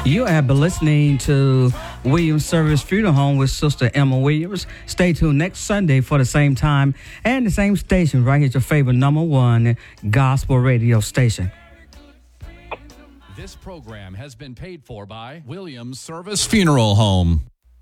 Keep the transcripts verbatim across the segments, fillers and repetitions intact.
You have been listening to Williams Service Funeral Home with Sister Emma Williams. Stay tuned next Sunday for the same time and the same station. Right here, your favorite number one gospel radio station. This program has been paid for by Williams Service Funeral Home.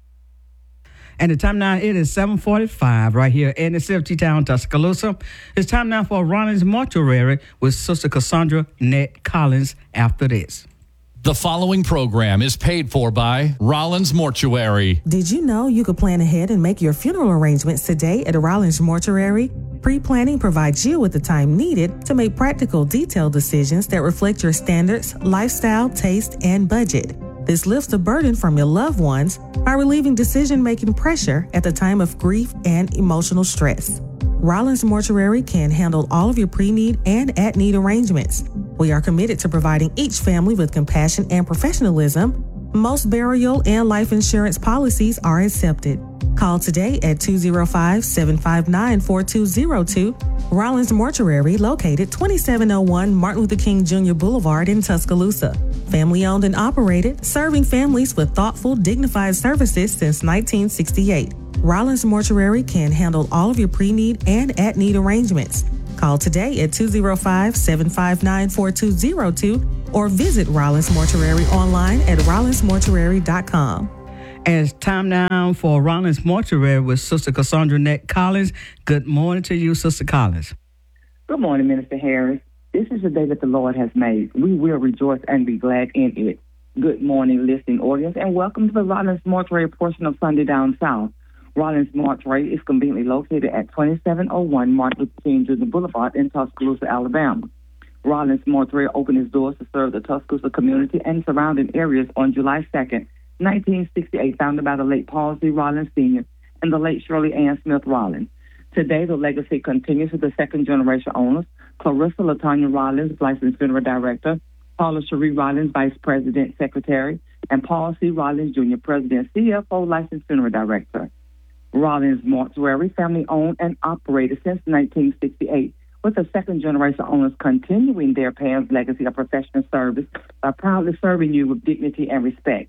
And the time now, it is seven forty-five right here in the City Town, Tuscaloosa. It's time now for Rollins Mortuary with Sister Cassandra Nett Collins after this. The following program is paid for by Rollins Mortuary. Did you know you could plan ahead and make your funeral arrangements today at a Rollins Mortuary? Pre-planning provides you with the time needed to make practical, detailed decisions that reflect your standards, lifestyle, taste, and budget. This lifts the burden from your loved ones by relieving decision-making pressure at the time of grief and emotional stress. Rollins Mortuary can handle all of your pre-need and at-need arrangements. We are committed to providing each family with compassion and professionalism. Most burial and life insurance policies are accepted. Call today at two oh five, seven five nine, four two oh two. Rollins Mortuary, located twenty-seven oh one Martin Luther King Junior Boulevard in Tuscaloosa. Family owned and operated, serving families with thoughtful, dignified services since nineteen sixty-eight. Rollins Mortuary can handle all of your pre-need and at-need arrangements. Call today at two oh five, seven five nine, four two oh two or visit Rollins Mortuary online at rollins mortuary dot com. And it's time now for Rollins Mortuary with Sister Cassandra Nett Collins. Good morning to you, Sister Collins. Good morning, Minister Harris. This is the day that the Lord has made. We will rejoice and be glad in it. Good morning, listening audience, and welcome to the Rollins Mortuary portion of Sunday Down South. Rollins Mortuary is conveniently located at twenty-seven oh one Martin Luther King Junior Boulevard in Tuscaloosa, Alabama. Rollins Mortuary opened its doors to serve the Tuscaloosa community and surrounding areas on July second, nineteen sixty-eight, founded by the late Paul C. Rollins Senior and the late Shirley Ann Smith Rollins. Today, the legacy continues with the second-generation owners, Clarissa LaTanya Rollins, licensed funeral director, Paula Cherie Rollins, vice president, secretary, and Paul C. Rollins Junior, president, C F O, licensed funeral director. Rollins Mortuary, family-owned and operated since nineteen sixty-eight, with the second-generation owners continuing their parents' legacy of professional service by proudly serving you with dignity and respect.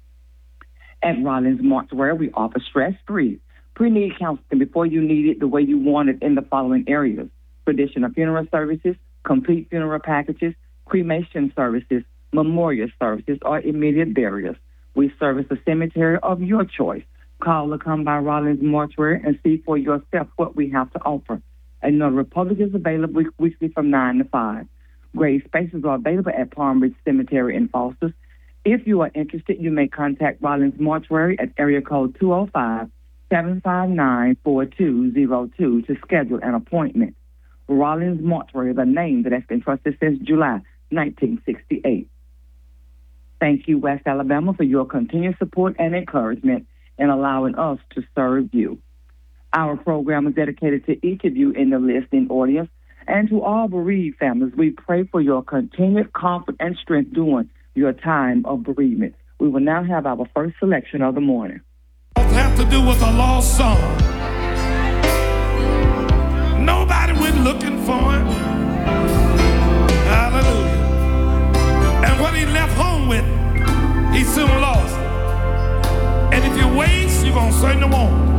At Rollins Mortuary, we offer stress-free pre-need counseling before you need it the way you want it in the following areas: traditional funeral services, complete funeral packages, cremation services, memorial services, or immediate burials. We service the cemetery of your choice. Call or come by Rollins Mortuary and see for yourself what we have to offer. Another Republic is available weekly from nine to five. Grave spaces are available at Palm Ridge Cemetery in Foster. If you are interested, you may contact Rollins Mortuary at area code two oh five, seven five nine, four two oh two to schedule an appointment. Rollins Mortuary, the name that has been trusted since July nineteen sixty-eight. Thank you, West Alabama, for your continued support and encouragement in allowing us to serve you. Our program is dedicated to each of you in the listening audience and to all bereaved families. We pray for your continued comfort and strength during your time of bereavement. We will now have our first selection of the morning. Have to do with a lost son. Nobody went looking for him. Hallelujah. And what he left home with, he soon lost. And if you waste, you're going to certainly won't.